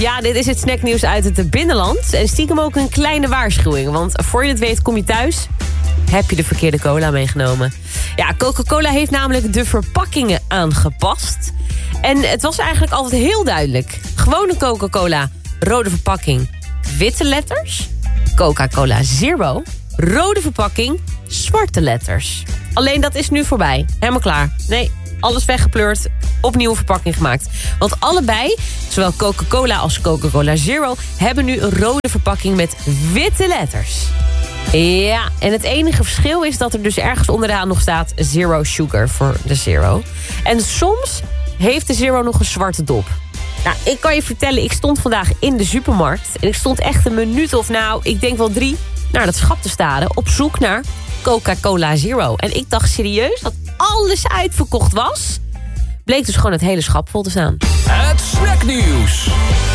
Ja, dit is het snacknieuws uit het binnenland. En stiekem ook een kleine waarschuwing. Want voor je het weet kom je thuis, heb je de verkeerde cola meegenomen. Ja, Coca-Cola heeft namelijk de verpakkingen aangepast. En het was eigenlijk altijd heel duidelijk. Gewone Coca-Cola, rode verpakking, witte letters. Coca-Cola Zero, rode verpakking, zwarte letters. Alleen dat is nu voorbij. Helemaal klaar. Nee, alles weggepleurd, opnieuw verpakking gemaakt. Want allebei, zowel Coca-Cola als Coca-Cola Zero, hebben nu een rode verpakking met witte letters. Ja, en het enige verschil is dat er dus ergens onderaan nog staat Zero Sugar voor de Zero. En soms heeft de Zero nog een zwarte dop. Nou, ik kan je vertellen, ik stond vandaag in de supermarkt. En ik stond echt een minuut of ik denk wel 3... naar dat schap te staren op zoek naar Coca-Cola Zero. En ik dacht serieus dat alles uitverkocht was. Bleek dus gewoon het hele schap vol te staan. Het snacknieuws.